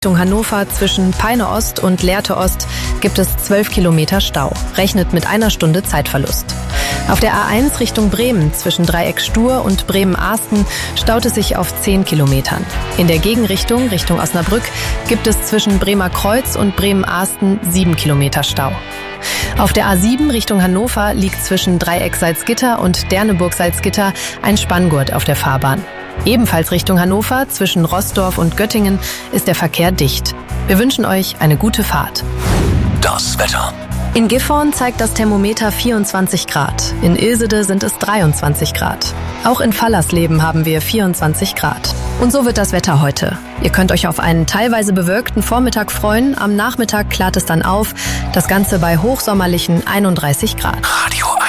Richtung Hannover zwischen Peine Ost und Lehrte Ost gibt es 12 Kilometer Stau. Rechnet mit 1 Stunde Zeitverlust. Auf der A1 Richtung Bremen zwischen Dreieck Stur und Bremen-Ahsten staut es sich auf 10 Kilometern. In der Gegenrichtung, Richtung Osnabrück, gibt es zwischen Bremer Kreuz und Bremen-Ahsten 7 Kilometer Stau. Auf der A7 Richtung Hannover liegt zwischen Dreieck Salzgitter und Derneburg Salzgitter ein Spanngurt auf der Fahrbahn. Ebenfalls Richtung Hannover zwischen Roßdorf und Göttingen ist der Verkehr dicht. Wir wünschen euch eine gute Fahrt. Das Wetter. In Gifhorn zeigt das Thermometer 24 Grad. In Ilsede sind es 23 Grad. Auch in Fallersleben haben wir 24 Grad. Und so wird das Wetter heute. Ihr könnt euch auf einen teilweise bewölkten Vormittag freuen. Am Nachmittag klart es dann auf. Das Ganze bei hochsommerlichen 31 Grad. Radio 1.